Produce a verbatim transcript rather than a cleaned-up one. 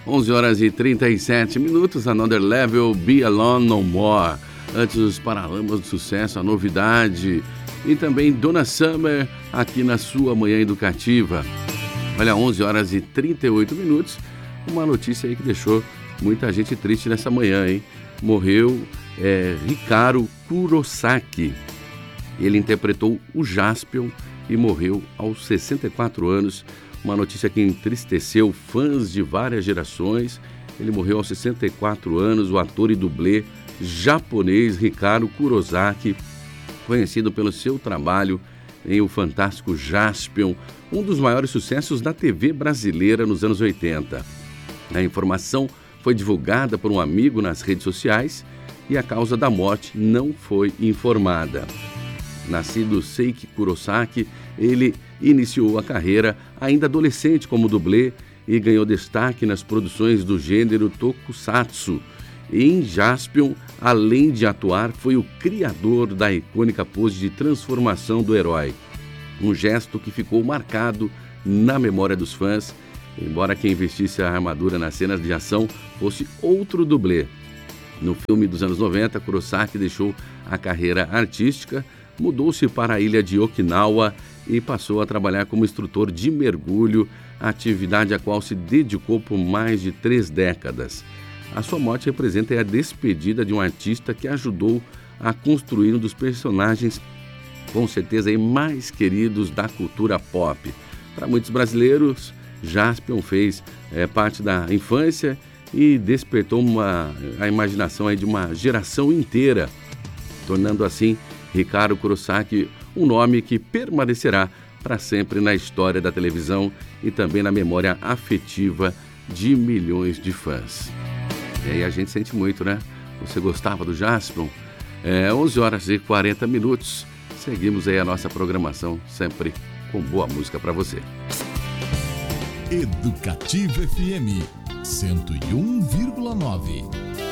onze horas e trinta e sete minutos, Another Level, Be Alone No More. Antes os Paralamas do Sucesso, a novidade. E também Donna Summer, aqui na sua Manhã Educativa. Olha, onze horas e trinta e oito minutos, uma notícia aí que deixou muita gente triste nessa manhã, hein? Morreu é, Ricardo Kurosaki. Ele interpretou o Jaspion e morreu aos sessenta e quatro anos. Uma notícia que entristeceu fãs de várias gerações. Ele morreu aos sessenta e quatro anos, o ator e dublê japonês Ricardo Kurosaki, conhecido pelo seu trabalho em O Fantástico Jaspion, um dos maiores sucessos da T V brasileira nos anos oitenta. A informação foi divulgada por um amigo nas redes sociais e a causa da morte não foi informada. Nascido Seiki Kurosaki, ele iniciou a carreira ainda adolescente como dublê e ganhou destaque nas produções do gênero Tokusatsu. Em Jaspion, além de atuar, foi o criador da icônica pose de transformação do herói. Um gesto que ficou marcado na memória dos fãs, embora quem vestisse a armadura nas cenas de ação fosse outro dublê. No filme dos anos noventa, Kurosaki deixou a carreira artística, mudou-se para a ilha de Okinawa e passou a trabalhar como instrutor de mergulho, atividade a qual se dedicou por mais de três décadas. A sua morte representa a despedida de um artista que ajudou a construir um dos personagens, com certeza, aí, mais queridos da cultura pop. Para muitos brasileiros, Jaspion fez é, parte da infância e despertou uma, a imaginação aí de uma geração inteira, tornando assim Ricardo Kurosaki um nome que permanecerá para sempre na história da televisão e também na memória afetiva de milhões de fãs. E aí a gente sente muito, né? Você gostava do Jaspion? É onze horas e quarenta minutos. Seguimos aí a nossa programação, sempre com boa música para você. Educativa F M cento e um vírgula nove.